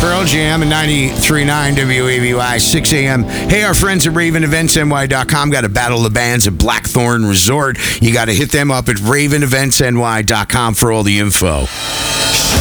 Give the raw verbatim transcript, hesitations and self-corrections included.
Pearl Jam and ninety-three point nine W A B Y, six a.m. Hey, our friends at Raven Events N Y dot com got a battle of bands at Blackthorn Resort. You got to hit them up at Raven Events N Y dot com for all the info.